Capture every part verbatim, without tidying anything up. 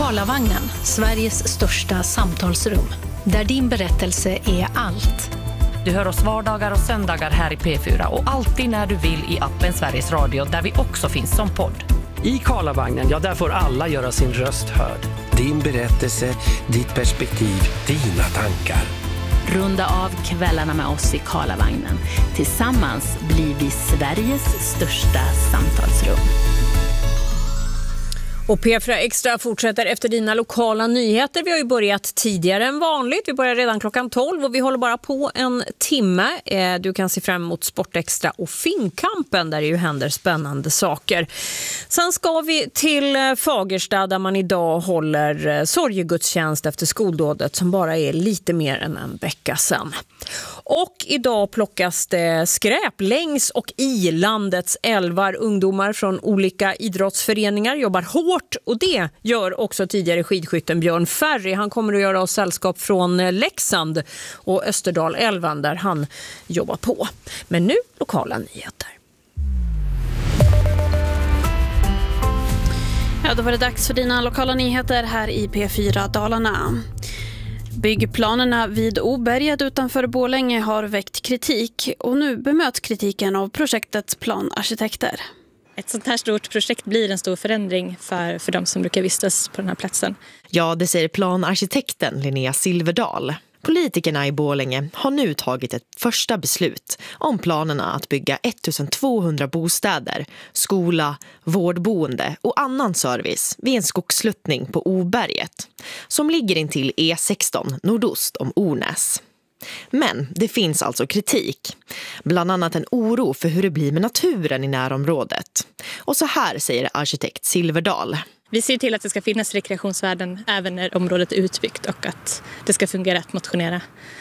Karlavagnen, Sveriges största samtalsrum. Där din berättelse är allt. Du hör oss vardagar och söndagar här i P fyra och alltid när du vill i appen Sveriges Radio där vi också finns som podd. I Karlavagnen, ja där får alla göra sin röst hörd. Din berättelse, ditt perspektiv, dina tankar. Runda av kvällarna med oss i Karlavagnen. Tillsammans blir vi Sveriges största samtalsrum. Och P fyra Extra fortsätter efter dina lokala nyheter. Vi har ju börjat tidigare än vanligt. Vi börjar redan klockan tolv och vi håller bara på en timme. Du kan se fram emot Sportextra och Finnkampen där det ju händer spännande saker. Sen ska vi till Fagersta där man idag håller sorgegudstjänst efter skoldådet som bara är lite mer än en vecka sedan. Och idag plockas det skräp längs och i landets älvar. Ungdomar från olika idrottsföreningar jobbar hårt och det gör också tidigare skidskytten Björn Ferry. Han kommer att göra oss sällskap från Leksand och Österdalälven där han jobbar på. Men nu lokala nyheter. Ja, då var det dags för dina lokala nyheter här i P fyra Dalarna. Byggplanerna vid Oberget utanför Borlänge har väckt kritik och nu bemöts kritiken av projektets planarkitekter. Ett sånt här stort projekt blir en stor förändring för, för de som brukar vistas på den här platsen. Ja, det säger planarkitekten Linnea Silverdal. Politikerna i Borlänge har nu tagit ett första beslut om planerna att bygga ettusentvåhundra bostäder, skola, vårdboende och annan service vid en skogssluttning på Oberget som ligger intill E sexton nordost om Ornäs. Men det finns alltså kritik, bland annat en oro för hur det blir med naturen i närområdet. Och så här säger arkitekt Silverdal. Vi ser till att det ska finnas rekreationsvärden även när området är utbyggt och att det ska fungera att motionera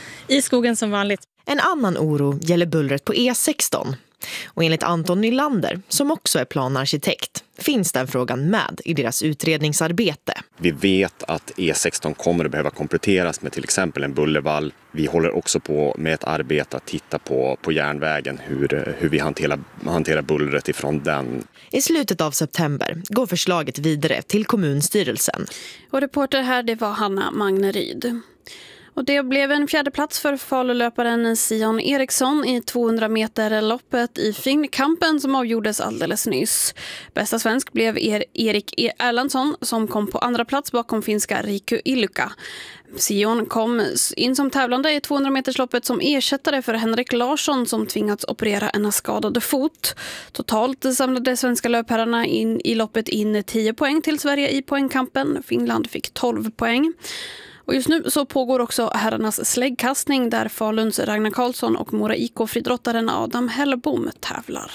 i skogen som vanligt. En annan oro gäller bullret på E sexton. Och enligt Anton Nylander, som också är planarkitekt, finns den frågan med i deras utredningsarbete. Vi vet att E sexton kommer att behöva kompletteras med till exempel en bullervall. Vi håller också på med ett arbete att titta på, på järnvägen, hur, hur vi hanterar, hanterar bullret ifrån den. I slutet av september går förslaget vidare till kommunstyrelsen. Och reporter här, det var Hanna Magneryd. Och det blev en fjärde plats för Falulöparen Sion Eriksson i tvåhundra meter loppet i Finnkampen som avgjordes alldeles nyss. Bästa svensk blev er Erik Erlandsson som kom på andra plats bakom finska Riku Illuka. Sion kom in som tävlande i tvåhundra meters loppet som ersättare för Henrik Larsson som tvingats operera en skadad fot. Totalt samlade svenska löpherrarna in i loppet in tio poäng till Sverige i poängkampen. Finland fick tolv poäng. Och just nu så pågår också herrarnas släggkastning där Faluns Ragnar Karlsson och Mora I K-friidrottaren Adam Hellbom tävlar.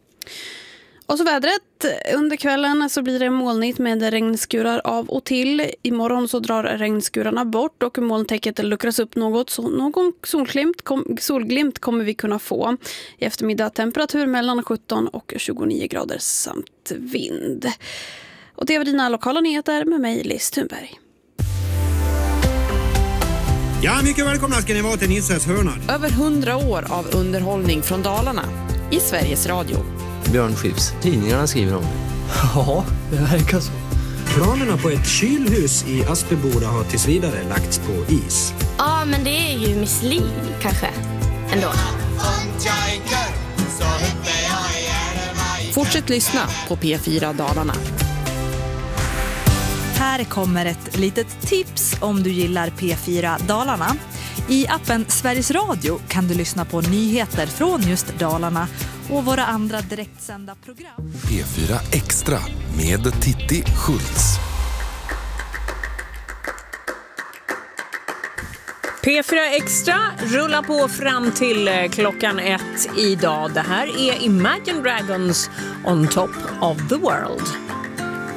Och så vädret. Under kvällen så blir det molnigt med regnskurar av och till. Imorgon så drar regnskurarna bort och molntäcket luckras upp något. Så någon solglimt, kom, solglimt kommer vi kunna få. I eftermiddag temperatur mellan sjutton och tjugonio grader samt vind. Och det var dina lokala nyheter med mig, Liz Thunberg. Ja, mycket välkomna ska ni vara till Nisses hörna. Över hundra år av underhållning från Dalarna i Sveriges Radio. Björn Skifs, tidningarna skriver om det. Ja, det verkar så. Planerna på ett kylhus i Aspeboda har tills vidare lagts på is. Ja, men det är ju Miss Li, kanske, ändå. Fortsätt lyssna på P fyra Dalarna. Här kommer ett litet tips om du gillar P fyra Dalarna. I appen Sveriges Radio kan du lyssna på nyheter från just Dalarna och våra andra direktsända program. P fyra Extra med Titti Schultz. P fyra Extra rullar på fram till klockan ett idag. Det här är Imagine Dragons On Top of the World.